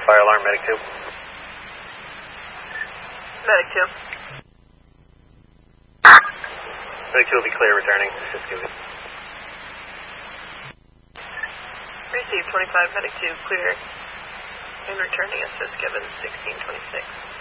fire alarm, Medic 2. Medic 2. Medic 2 will be clear returning. Assist given. Received 25, Medic 2, clear. And returning assist given 1626.